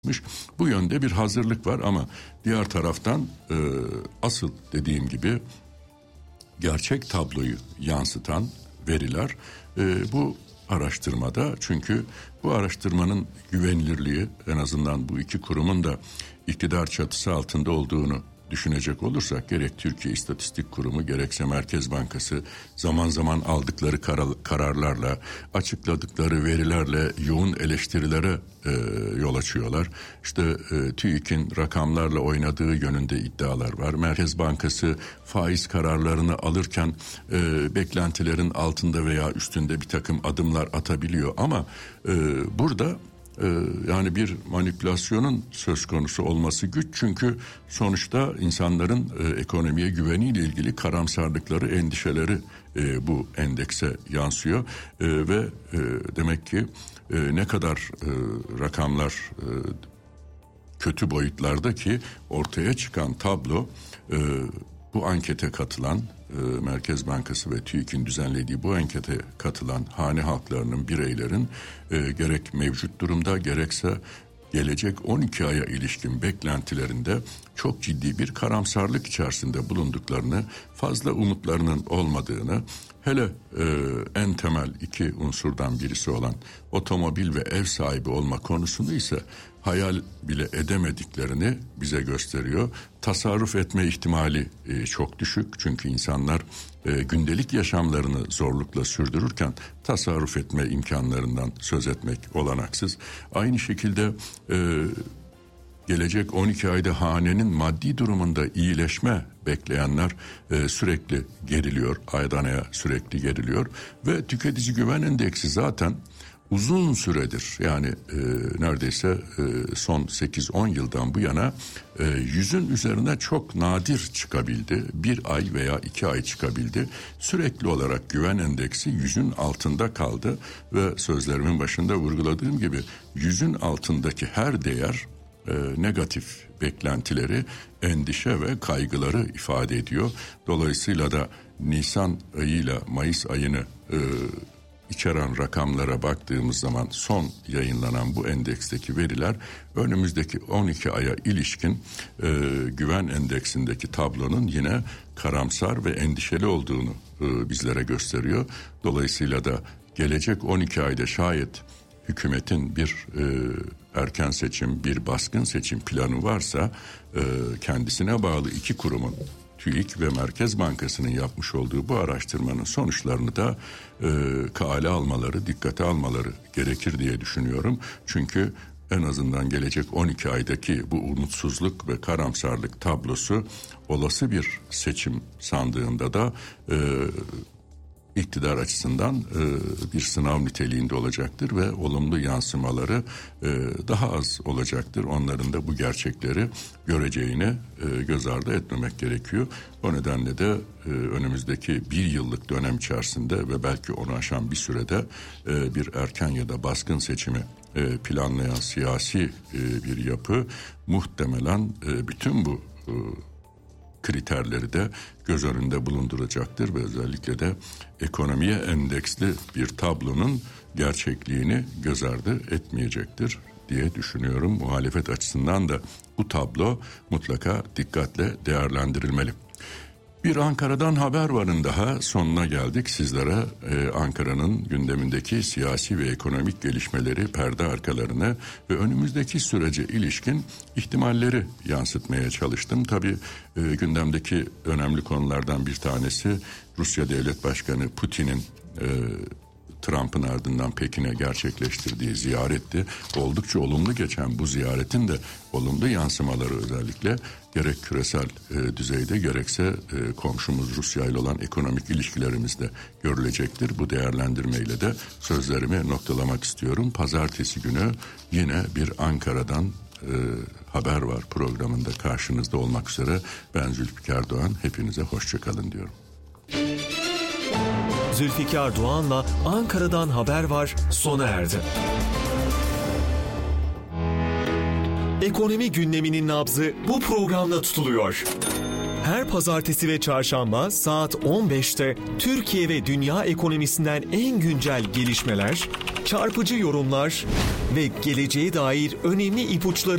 Bu yönde bir hazırlık var ama diğer taraftan asıl dediğim gibi gerçek tabloyu yansıtan veriler bu araştırmada. Çünkü bu araştırmanın güvenilirliği, en azından bu iki kurumun da iktidar çatısı altında olduğunu düşünecek olursak, gerek Türkiye İstatistik Kurumu gerekse Merkez Bankası zaman zaman aldıkları kararlarla, açıkladıkları verilerle yoğun eleştirilere yol açıyorlar. İşte TÜİK'in rakamlarla oynadığı yönünde iddialar var. Merkez Bankası faiz kararlarını alırken beklentilerin altında veya üstünde bir takım adımlar atabiliyor ama burada yani bir manipülasyonun söz konusu olması güç, çünkü sonuçta insanların ekonomiye güveniyle ilgili karamsarlıkları, endişeleri bu endekse yansıyor ve demek ki ne kadar rakamlar kötü boyutlarda ki ortaya çıkan tablo bu ankete katılan Merkez Bankası ve TÜİK'in düzenlediği bu ankete katılan hane halklarının, bireylerin gerek mevcut durumda gerekse gelecek 12 aya ilişkin beklentilerinde çok ciddi bir karamsarlık içerisinde bulunduklarını, fazla umutlarının olmadığını, hele en temel iki unsurdan birisi olan otomobil ve ev sahibi olma konusunu ise hayal bile edemediklerini bize gösteriyor. Tasarruf etme ihtimali çok düşük, çünkü insanlar gündelik yaşamlarını zorlukla sürdürürken tasarruf etme imkanlarından söz etmek olanaksız. Aynı şekilde gelecek 12 ayda hanenin maddi durumunda iyileşme bekleyenler sürekli geriliyor, aydan aya sürekli geriliyor ve tüketici güven endeksi zaten uzun süredir, yani neredeyse son 8-10 yıldan bu yana 100'ün üzerine çok nadir çıkabildi. Bir ay veya 2 ay çıkabildi. Sürekli olarak güven endeksi 100'ün altında kaldı ve sözlerimin başında vurguladığım gibi 100'ün altındaki her değer negatif beklentileri, endişe ve kaygıları ifade ediyor. Dolayısıyla da Nisan ayıyla Mayıs ayını içeren rakamlara baktığımız zaman son yayınlanan bu endeksteki veriler önümüzdeki 12 aya ilişkin güven endeksindeki tablonun yine karamsar ve endişeli olduğunu bizlere gösteriyor. Dolayısıyla da gelecek 12 ayda şayet hükümetin bir erken seçim, bir baskın seçim planı varsa kendisine bağlı iki kurumun, TÜİK ve Merkez Bankası'nın yapmış olduğu bu araştırmanın sonuçlarını da kale almaları, dikkate almaları gerekir diye düşünüyorum. Çünkü en azından gelecek 12 aydaki bu umutsuzluk ve karamsarlık tablosu olası bir seçim sandığında da iktidar açısından bir sınav niteliğinde olacaktır ve olumlu yansımaları daha az olacaktır. Onların da bu gerçekleri göreceğini göz ardı etmemek gerekiyor. O nedenle de önümüzdeki bir yıllık dönem içerisinde ve belki onu aşan bir sürede bir erken ya da baskın seçimi planlayan siyasi bir yapı muhtemelen bütün bu kriterleri de göz önünde bulunduracaktır ve özellikle de ekonomiye endeksli bir tablonun gerçekliğini göz ardı etmeyecektir diye düşünüyorum. Muhalefet açısından da bu tablo mutlaka dikkatle değerlendirilmeli. Bir Ankara'dan haber varın daha sonuna geldik. Sizlere Ankara'nın gündemindeki siyasi ve ekonomik gelişmeleri, perde arkalarını ve önümüzdeki sürece ilişkin ihtimalleri yansıtmaya çalıştım. Tabii gündemdeki önemli konulardan bir tanesi Rusya Devlet Başkanı Putin'in Trump'ın ardından Pekin'e gerçekleştirdiği ziyaretti. Oldukça olumlu geçen bu ziyaretin de olumlu yansımaları özellikle gerek küresel düzeyde gerekse komşumuz Rusya ile olan ekonomik ilişkilerimizde görülecektir. Bu değerlendirmeyle de sözlerimi noktalamak istiyorum. Pazartesi günü yine bir Ankara'dan haber var programında karşınızda olmak üzere. Ben Zülfikar Doğan, hepinize hoşça kalın diyorum. Zülfikar Doğan'la Ankara'dan haber var sona erdi. Ekonomi gündeminin nabzı bu programda tutuluyor. Her pazartesi ve çarşamba saat 15'te Türkiye ve dünya ekonomisinden en güncel gelişmeler, çarpıcı yorumlar ve geleceğe dair önemli ipuçları